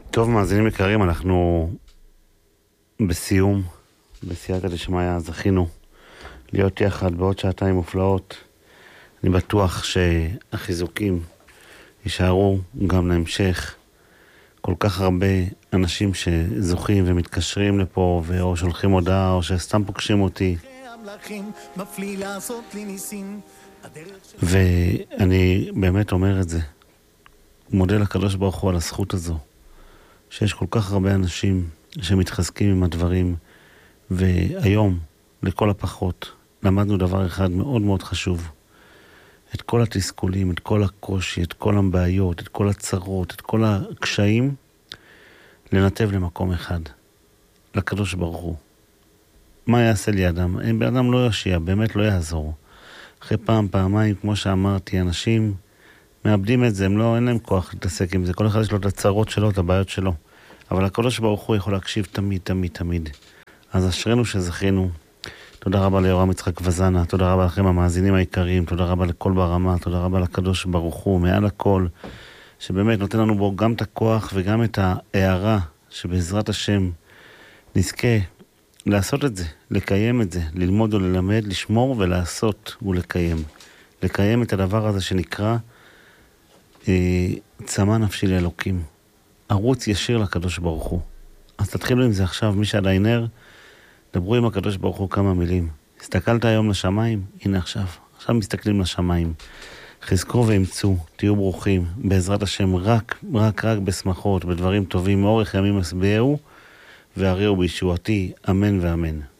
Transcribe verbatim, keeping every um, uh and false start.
טוב, מאזינים יקרים, אנחנו בסיום, בסייעתא דשמיא, זכינו להיות יחד בעוד שעתיים מופלאות. אני בטוח שהחיזוקים יישארו גם להמשך. כל כך הרבה אנשים שזוכים ומתקשרים לפה, או שולחים הודעה, או שסתם פוגשים אותי. ואני באמת אומר את זה. מודה לקדוש ברוך הוא על הזכות הזו. שיש כל כך הרבה אנשים שמתחזקים עם הדברים, והיום, לכל הפחות, למדנו דבר אחד מאוד מאוד חשוב. את כל התסכולים, את כל הקושי, את כל הבעיות, את כל הצרות, את כל הקשיים, לנתב למקום אחד, לקדוש ברוך הוא. מה יעשה לי אדם? אין באדם לא יושיע, באמת לא יעזור. אחרי פעם, פעמיים, כמו שאמרתי, אנשים מאבדים את זה, הם לא, אין להם כוח להתעסק עם זה. כל אחד יש לו את הצרות שלו, את הבעיות שלו. אבל הקדוש ברוך הוא יכול להקשיב תמיד, תמיד, תמיד. אז אשרנו שזכינו. תודה רבה ליורם יצחק וזנה, תודה רבה לכם המאזינים העיקריים, תודה רבה לכל ברמה, תודה רבה לקדוש ברוך הוא, מעל הכל, שבאמת נותן לנו בו גם את הכוח וגם את ההערה, שבעזרת השם נזכה לעשות את זה, לקיים את זה, ללמוד וללמד, לשמור ולעשות ולקיים. לקיים את הדבר הזה שנקרא אה, צמא נפשי לאלוקים. ערוץ ישיר לקדוש ברוך הוא. אז תתחילו עם זה עכשיו, מי שעדיין ער, דברו עם הקדוש ברוך הוא כמה מילים. הסתכלת היום לשמיים? הנה עכשיו. עכשיו מסתכלים לשמיים. חזקו ואמצו, תהיו ברוכים, בעזרת השם רק, רק, רק בשמחות, בדברים טובים, מאורך ימים הסביעו, והריעו בישועתי, אמן ואמן.